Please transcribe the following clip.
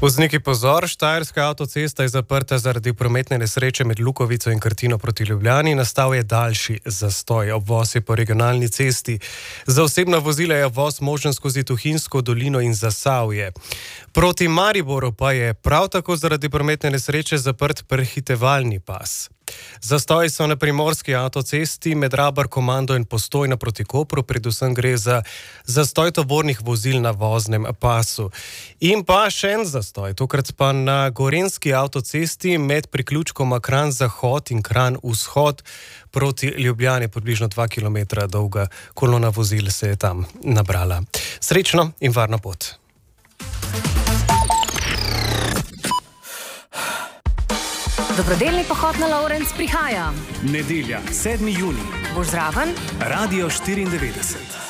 Vozniki pozor, Štajerska avtocesta je zaprta zaradi prometne nesreče med Lukovico in Krtino proti Ljubljani. Nastal je daljši zastoj. Obvoz je po regionalni cesti. Za osebna vozila je obvoz možen skozi Tuhinjsko dolino in Zasavje. Proti Mariboru pa je prav tako zaradi prometne nesreče zaprt prehitevalni pas. Zastoji so na primorski avtocesti med Rabar, Komando in Postojna proti Kopru, predvsem gre za zastoj tovornih vozil na voznem pasu. In pa še en zastoj, tokrat pa na gorenjski avtocesti med priključkoma Kranj Zahod in Kranj Vzhod proti Ljubljani, približno 2 km dolga kolona vozil se je tam nabrala. Srečno in varno pot. Dobrodelni pohod na Lovrenc prihaja. Nedelja, 7. junij. Boš zraven? Radio 94.